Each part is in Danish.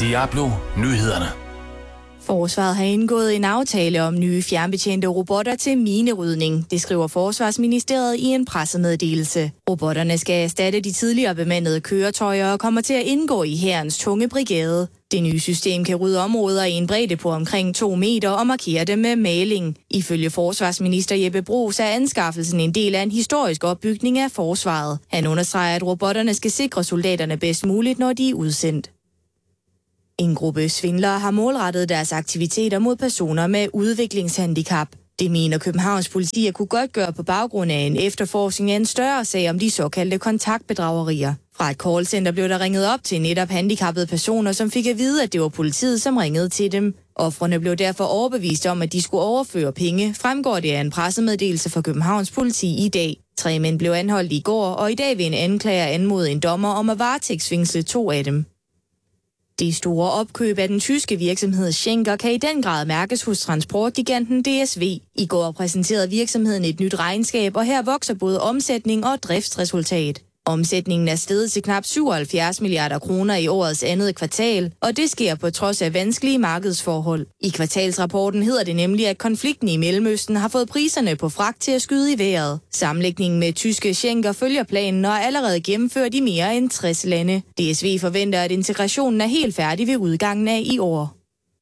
Diablo Nyhederne. Forsvaret har indgået en aftale om nye fjernbetjente robotter til minerydning. Det skriver Forsvarsministeriet i en pressemeddelelse. Robotterne skal erstatte de tidligere bemandede køretøjer og kommer til at indgå i hærens tunge brigade. Det nye system kan rydde områder i en bredde på omkring 2 meter og markere dem med maling. Ifølge forsvarsminister Jeppe Bruus er anskaffelsen en del af en historisk opbygning af forsvaret. Han understreger, at robotterne skal sikre soldaterne bedst muligt, når de er udsendt. En gruppe svindlere har målrettet deres aktiviteter mod personer med udviklingshandicap. Det mener Københavns politi at kunne godt gøre på baggrund af en efterforskning af en større sag om de såkaldte kontaktbedragerier. Fra et callcenter blev der ringet op til netop handicappede personer, som fik at vide, at det var politiet, som ringede til dem. Ofrene blev derfor overbevist om, at de skulle overføre penge, fremgår det af en pressemeddelelse fra Københavns politi i dag. 3 mænd blev anholdt i går, og i dag vil en anklager anmode en dommer om at varetægtsfængsle 2 af dem. Det store opkøb af den tyske virksomhed Schenker kan i den grad mærkes hos transportgiganten DSV. I går præsenterede virksomheden et nyt regnskab, og her vokser både omsætning og driftsresultat. Omsætningen er steget til knap 77 milliarder kroner i årets andet kvartal, og det sker på trods af vanskelige markedsforhold. I kvartalsrapporten hedder det nemlig, at konflikten i Mellemøsten har fået priserne på fragt til at skyde i vejret. Sammenlægningen med tyske Schenker følger planen og er allerede gennemført i mere end 60 lande. DSV forventer, at integrationen er helt færdig ved udgangen af i år.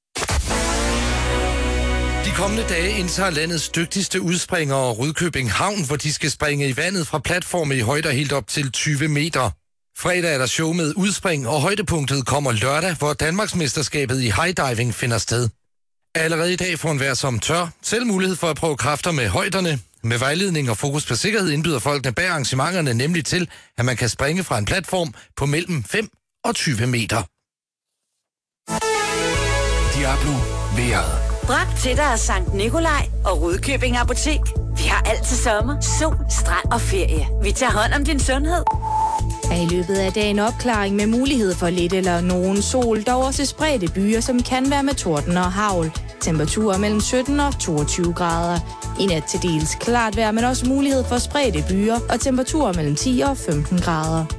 De kommende dage indtager landets dygtigste udspringere Rudkøbing Havn, hvor de skal springe i vandet fra platforme i højder helt op til 20 meter. Fredag er der show med udspring, og højdepunktet kommer lørdag, hvor Danmarksmesterskabet i high diving finder sted. Allerede i dag får enhver som tør selv mulighed for at prøve kræfter med højderne. Med vejledning og fokus på sikkerhed indbyder folkene bag arrangementerne nemlig til, at man kan springe fra en platform på mellem 5 og 20 meter. Diablo vejret. Bragt til dig af Sankt Nikolaj og Rudkøbing Apotek. Vi har alt til sommer, sol, strand og ferie. Vi tager hånd om din sundhed. Er i løbet af dagen opklaring med mulighed for lidt eller nogen sol, dog også spredte byer, som kan være med torden og hagl. Temperaturer mellem 17 og 22 grader. I nat til dels klart vejr, men også mulighed for spredte byer og temperaturer mellem 10 og 15 grader.